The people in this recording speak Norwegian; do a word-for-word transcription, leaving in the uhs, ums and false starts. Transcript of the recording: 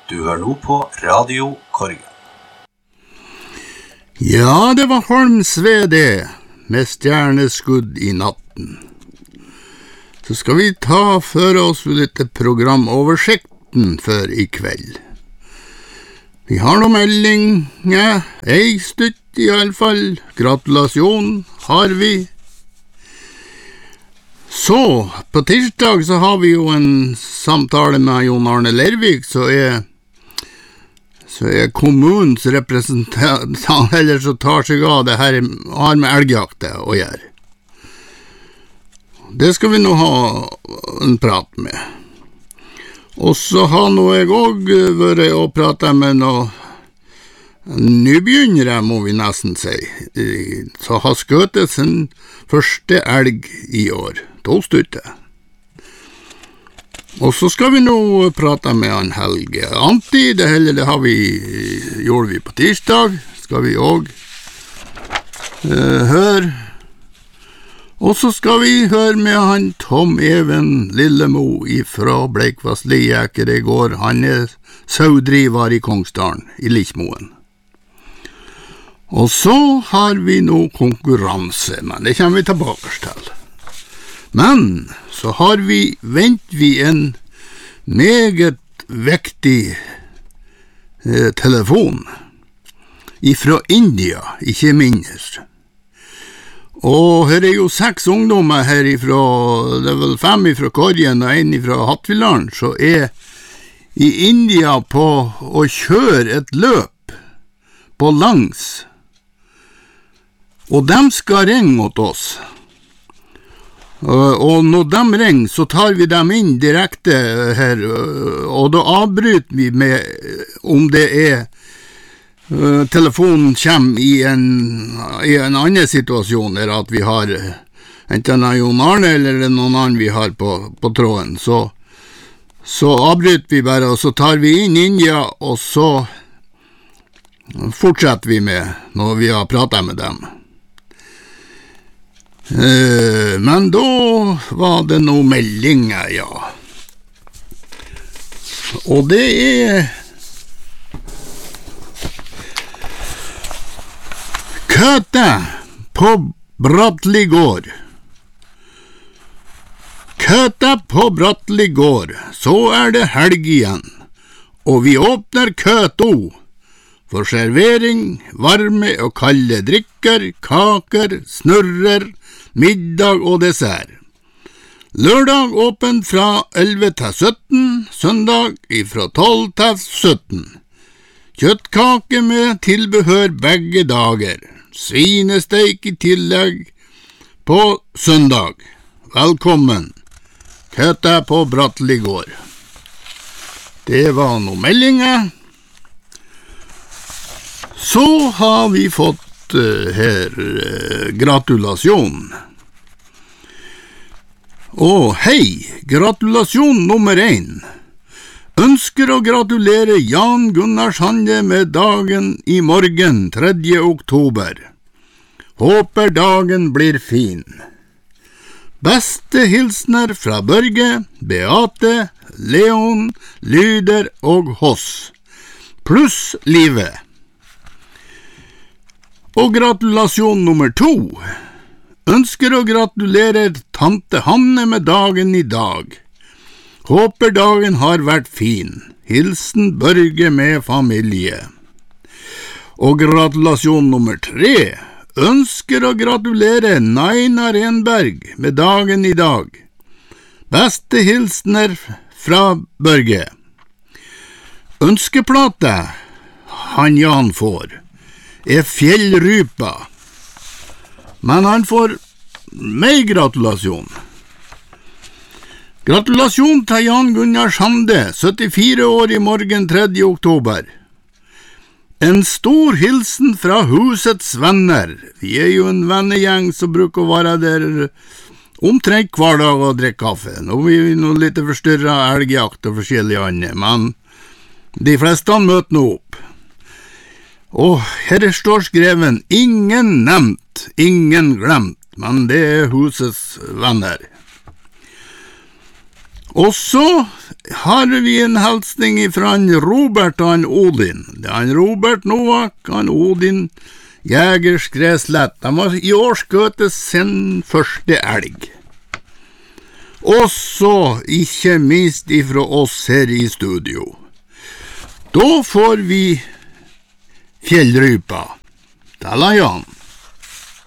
Du hører nå på Radio Korgen. Ja, det var Holmsved det, med stjerneskudd i natten. Så skal vi ta for oss litt programoversikten for i kveld. Vi har noen meldinger, ei stutt i alle fall. Gratulasjon har vi. Så, på tirsdag så har vi jo en samtale med Jon Arne Lervik, så er, så er kommunens representant, eller så tar seg av det her, har med elgjakte å gjøre. Det skal vi nå ha en prat med. Og så har nå jeg også vært og pratet med noen nybegynnere, må vi nesten si, så har skjøtet sin første elg i år, to stykker. Og så skal vi nå prate med han Helge Anti, det hele det har vi, gjorde vi på tirsdag, skal vi også uh, høre. Og så skal vi høre med han Tom Even Lillemo ifra Bleikvass Lieke det går. Han er saudriver i Kongsdalen, i Lichmoen. Og så har vi nå konkurranse, men det kommer vi tilbake til. Men så har vi, vent vi en meget viktig eh, telefon ifra India, ikke minst. Og her er jo seks ungdommer her ifra, det er vel fem ifra Korgen og en ifra Hattfjelldalen, så er i India på å kjøre et løp på langs. Og de skal ringe åt oss. Og når de ringer, så tar vi dem inn direkte her, og da avbryter vi med om det er Uh, telefonen kommer i en, i en annen situasjon, er at vi har enten Jon Arne eller noen annen vi har på, på tråden, så, så avbryter vi bare, og så tar vi inn India, og så fortsetter vi med når vi har pratet med dem. Uh, men da var det noen meldinger, ja. Og det er Køte på Brattli gård. Køte på Brattli gård, så er det helg igjen, og vi åpner køto for servering, varme og kalde drikker, kaker, snurrer, middag og dessert. Lørdag åpen fra elleve til sytten, søndag fra tolv til sytten. Kjøttkake med tilbehør begge dager. Svinesteik i tillegg på søndag. Velkommen. Køte på Brattli gård. Det var noen meldinger. Så har vi fått uh, her uh, gratulasjon. Og hei, gratulasjon nummer én. Ønsker å gratulere Jan Gunnar Sande med dagen i morgen, tredje oktober. Håper dagen blir fin. Beste hilsner fra Børge, Beate, Leon, Lyder og Hoss. Pluss livet. Og gratulasjon nummer to. Ønsker å gratulere tante Hanne med dagen i dag. Håper dagen har vært fin. Hilsen Børge med familie. Og gratulasjon nummer tre. Ønsker å gratulere Naina Renberg med dagen i dag. Beste hilsner fra Børge. Ønskeplate han Jan får er Fjellrypa. Men han får meg gratulasjon. Gratulasjon til Jan Gunnar Sande, syttifire år i morgen tredje oktober. En stor hilsen fra husets venner. Vi er jo en vennegjeng som bruker å være der omtrent hver dag og drikke kaffe. Nå er vi noe litt forstyrret elgjakt og forskjellige andre, men de fleste møter nå opp. Og her står skreven, ingen nevnt, ingen glemt, men det er husets venner. Og så har vi en hälsning ifrån Robert och han Odin. Det är han Robert Novak, han Odin Jägers gräslätt. De har i år skutt sin första älg. Och så, inte minst ifrån oss här i studio. Då får vi fjällrypa. Tala Jan.